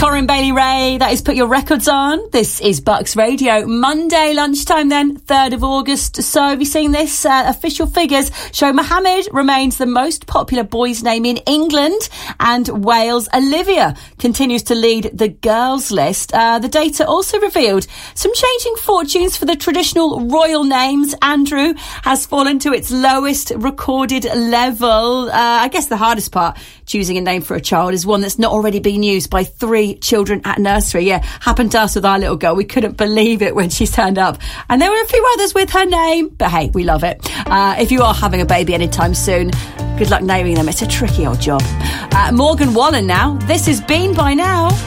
Corinne Bailey-Rae, that is Put Your Records On. This is Bucks Radio. Monday lunchtime then, 3rd of August. So have you seen this? Official figures show Mohammed remains the most popular boy's name in England and Wales. Olivia continues to lead the girls list. The data also revealed some changing fortunes for the traditional royal names. Andrew has fallen to its lowest recorded level. I guess the hardest part, choosing a name for a child, is one that's not already been used by 3 children at nursery. Yeah, happened to us with our little girl. We couldn't believe it when she turned up. And there were a few others with her name. But hey, we love it. If you are having a baby anytime soon, good luck naming them. It's a tricky old job. Morgan Wallen now. This is Been By Now.